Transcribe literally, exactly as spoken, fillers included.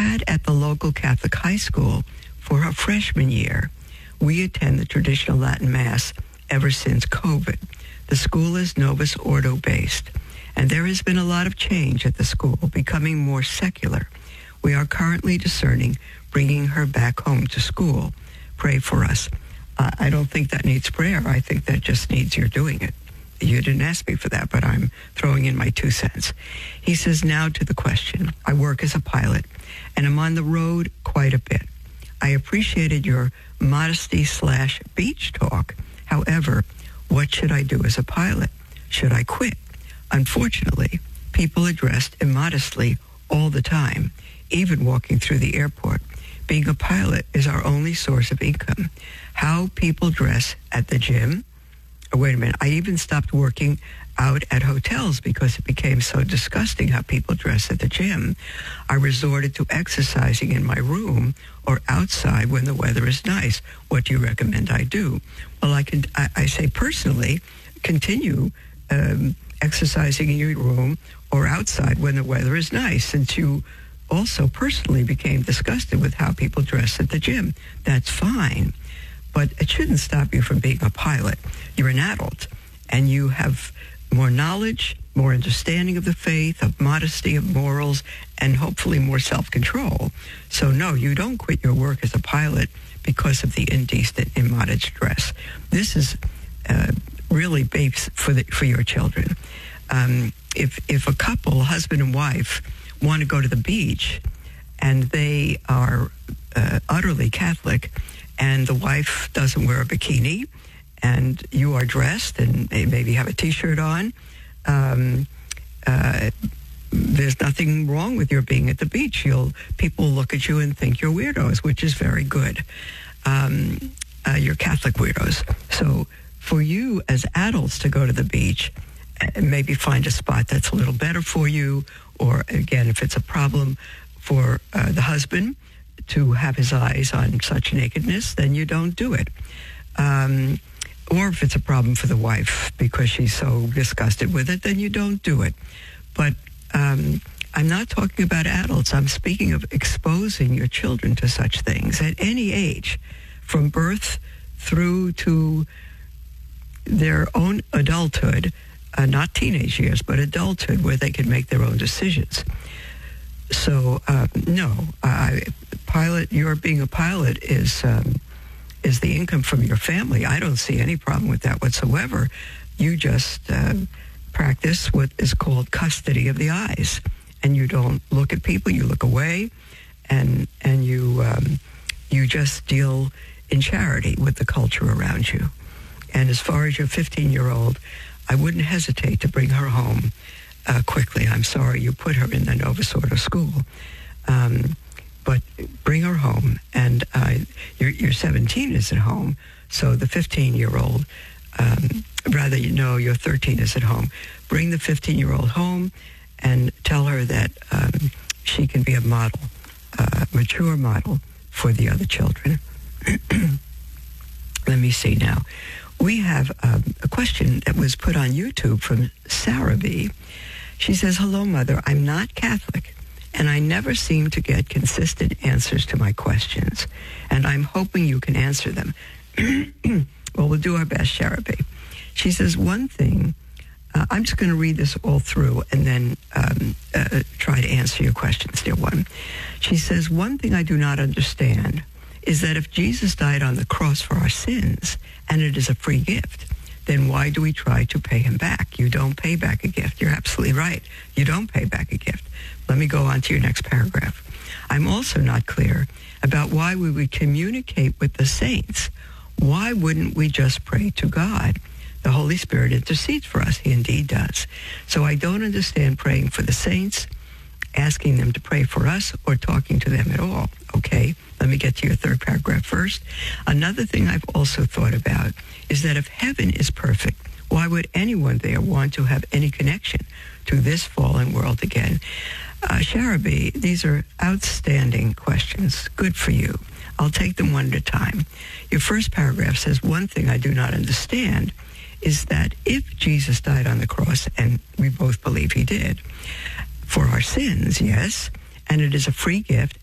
had at the local Catholic high school for her freshman year. We attend the traditional Latin Mass ever since COVID. The school is Novus Ordo based, and there has been a lot of change at the school, becoming more secular. We are currently discerning bringing her back home to school. Pray for us. Uh, I don't think that needs prayer. I think that just needs your doing it. You didn't ask me for that, but I'm throwing in my two cents. He says, now to the question. I work as a pilot, and I'm on the road quite a bit. I appreciated your modesty slash beach talk. However, what should I do as a pilot? Should I quit? Unfortunately, people are dressed immodestly all the time, even walking through the airport. Being a pilot is our only source of income. How people dress at the gym. Oh, wait a minute. I even stopped working out at hotels because it became so disgusting how people dress at the gym. I resorted to exercising in my room or outside when the weather is nice. What do you recommend I do? Well, I can. I, I say personally, continue um, exercising in your room or outside when the weather is nice, since you also personally became disgusted with how people dress at the gym. That's fine, but it shouldn't stop you from being a pilot. You're an adult, and you have more knowledge, more understanding of the faith, of modesty, of morals, and hopefully more self-control. So no, you don't quit your work as a pilot because of the indecent, immodest dress. This is uh, really based for the, for your children. Um, if if a couple, husband and wife, want to go to the beach, and they are uh, utterly Catholic, and the wife doesn't wear a bikini, and you are dressed and maybe have a T-shirt on, um, uh, there's nothing wrong with your being at the beach. You'll people look at you and think you're weirdos, which is very good. Um, uh, you're Catholic weirdos. So for you as adults to go to the beach, and maybe find a spot that's a little better for you, or again, if it's a problem for uh, the husband to have his eyes on such nakedness, then you don't do it. Um, or if it's a problem for the wife because she's so disgusted with it, then you don't do it. But um, I'm not talking about adults. I'm speaking of exposing your children to such things at any age, from birth through to their own adulthood, uh, not teenage years, but adulthood, where they can make their own decisions. So, uh, no, I, pilot, your being a pilot is um, is the income from your family. I don't see any problem with that whatsoever. You just uh, practice what is called custody of the eyes, and you don't look at people. You look away, and and you um, you just deal in charity with the culture around you. And as far as your fifteen-year-old, I wouldn't hesitate to bring her home uh, quickly. I'm sorry you put her in the Novus Ordo school. Um, but bring her home. And uh, your, your seventeen is at home, so the fifteen-year-old, um, rather, you know, your thirteen is at home. Bring the fifteen-year-old home and tell her that um, she can be a model, uh, mature model for the other children. Let me see now. We have um, a question that was put on YouTube from Sarah B. She says, hello, Mother. I'm not Catholic, and I never seem to get consistent answers to my questions, and I'm hoping you can answer them. Well, we'll do our best, Sarah B. She says, one thing, uh, I'm just going to read this all through and then um, uh, try to answer your questions, dear one. She says, one thing I do not understand is that if Jesus died on the cross for our sins, and it is a free gift, then why do we try to pay him back? You don't pay back a gift. You're absolutely right. You don't pay back a gift. Let me go on to your next paragraph. I'm also not clear about why we would communicate with the saints. Why wouldn't we just pray to God? The Holy Spirit intercedes for us. He indeed does. So I don't understand praying for the saints, asking them to pray for us, or talking to them at all. Okay, let me get to your third paragraph first. Another thing I've also thought about is that if heaven is perfect, why would anyone there want to have any connection to this fallen world again? Uh, Sharabi, these are outstanding questions. Good for you. I'll take them one at a time. Your first paragraph says, one thing I do not understand is that if Jesus died on the cross, and we both believe he did, for our sins, yes, and it is a free gift,